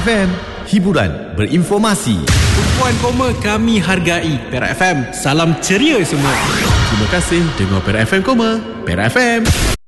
FM, hiburan berinformasi. Puan koma kami hargai. Perak FM, salam ceria semua. Terima kasih dengar Perak FM, Perak FM.